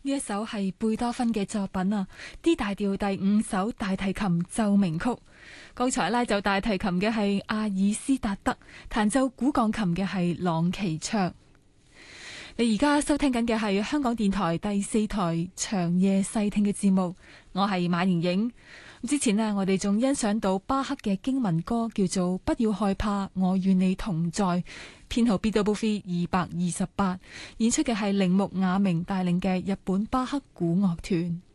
呢一首係貝多芬嘅作品啊，D 大調第5首大提琴奏鳴曲。剛才拉奏大提琴嘅係阿爾斯達德，彈奏古鋼琴嘅係朗奇卓。你而家收聽緊嘅係香港電台第4台長夜細聽嘅節目，我係馬盈盈。之前呢，我哋仲欣賞到巴赫嘅經文歌，叫做《不要害怕，我與你同在》，編號 BWV 228，演出嘅係鈴木雅明帶領嘅日本巴赫古樂團。